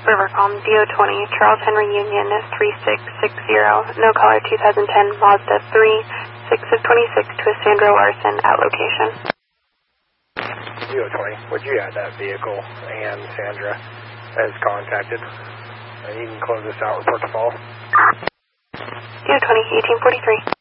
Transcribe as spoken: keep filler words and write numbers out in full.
Rivercom, D O twenty, Charles Henry Union, three six six zero, no caller two thousand ten Mazda three, six of twenty-six to a Sandra Larson at location. D O twenty, would you add that vehicle and Sandra as contacted? And you can close this out, report to fall. D O twenty, eighteen forty-three.